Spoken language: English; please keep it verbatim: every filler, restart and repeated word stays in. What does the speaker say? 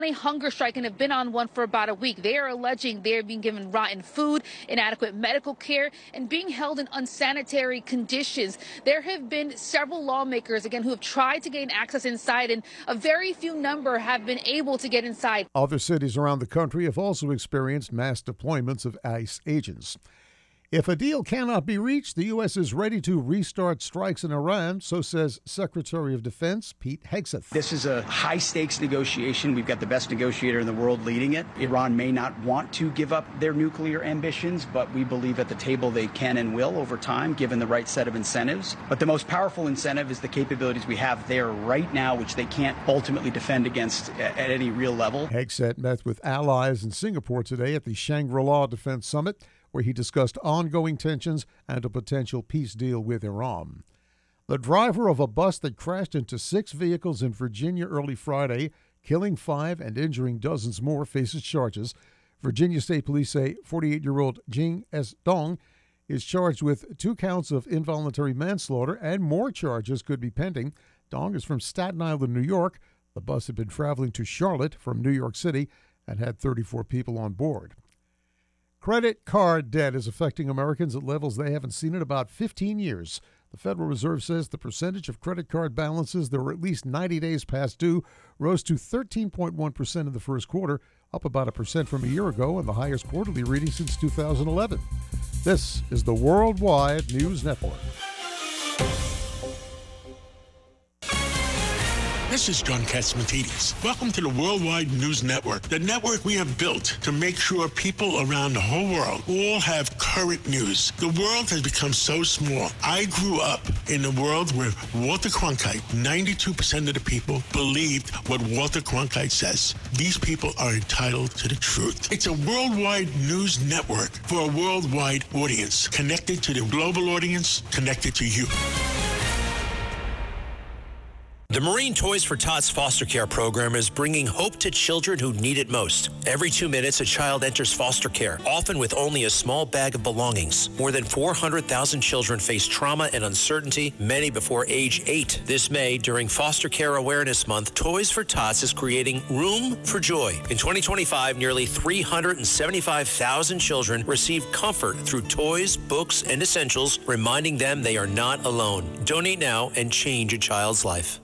a hunger strike and have been on one for about a week. They are alleging they're being given rotten food, inadequate medical care, and being held in unsanitary conditions. There have been several lawmakers, again, who have tried to gain access inside, and a very few number have been able to get inside. Other cities around the country have also experienced mass deployments of ICE agents. If a deal cannot be reached, the U S is ready to restart strikes in Iran, so says Secretary of Defense Pete Hegseth. This is a high-stakes negotiation. We've got the best negotiator in the world leading it. Iran may not want to give up their nuclear ambitions, but we believe at the table they can and will over time, given the right set of incentives. But the most powerful incentive is the capabilities we have there right now, which they can't ultimately defend against at any real level. Hegseth met with allies in Singapore today at the Shangri-La Defense Summit, where he discussed ongoing tensions and a potential peace deal with Iran. The driver of a bus that crashed into six vehicles in Virginia early Friday, killing five and injuring dozens more, faces charges. Virginia State Police say forty-eight-year-old Jing S. Dong is charged with two counts of involuntary manslaughter, and more charges could be pending. Dong is from Staten Island, New York. The bus had been traveling to Charlotte from New York City and had thirty-four people on board. Credit card debt is affecting Americans at levels they haven't seen in about fifteen years. The Federal Reserve says the percentage of credit card balances that were at least ninety days past due rose to thirteen point one percent in the first quarter, up about a percent from a year ago and the highest quarterly reading since two thousand eleven. This is the Worldwide News Network. This is John Catsimatidis. Welcome to the Worldwide News Network, the network we have built to make sure people around the whole world all have current news. The world has become so small. I grew up in a world where Walter Cronkite, ninety-two percent of the people believed what Walter Cronkite says. These people are entitled to the truth. It's a worldwide news network for a worldwide audience, connected to the global audience, connected to you. The Marine Toys for Tots foster care program is bringing hope to children who need it most. Every two minutes, a child enters foster care, often with only a small bag of belongings. More than four hundred thousand children face trauma and uncertainty, many before age eight. This May, during Foster Care Awareness Month, Toys for Tots is creating Room for Joy. In twenty twenty-five, nearly three hundred seventy-five thousand children received comfort through toys, books, and essentials, reminding them they are not alone. Donate now and change a child's life.